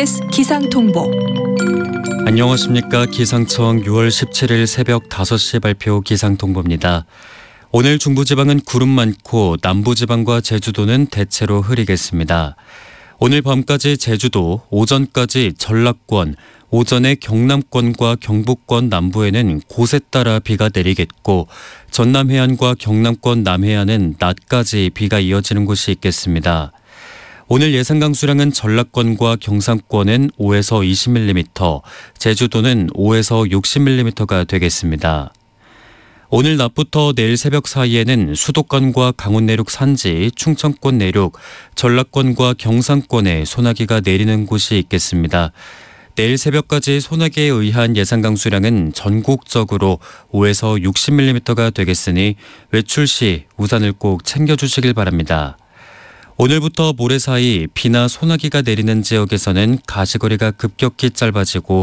KBS 기상통보. 안녕하십니까. 기상청 6월 17일 새벽 5시 발표 기상통보입니다. 오늘 중부지방은 구름 많고 남부지방과 제주도는 대체로 흐리겠습니다. 오늘 밤까지 제주도, 오전까지 전라권, 오전에 경남권과 경북권 남부에는 곳에 따라 비가 내리겠고 전남 해안과 경남권 남해안은 낮까지 비가 이어지는 곳이 있겠습니다. 오늘 예상 강수량은 전라권과 경상권은 5에서 20mm, 제주도는 5에서 60mm가 되겠습니다. 오늘 낮부터 내일 새벽 사이에는 수도권과 강원 내륙 산지, 충청권 내륙, 전라권과 경상권에 소나기가 내리는 곳이 있겠습니다. 내일 새벽까지 소나기에 의한 예상 강수량은 전국적으로 5에서 60mm가 되겠으니 외출 시 우산을 꼭 챙겨주시길 바랍니다. 오늘부터 모레 사이 비나 소나기가 내리는 지역에서는 가시거리가 급격히 짧아지고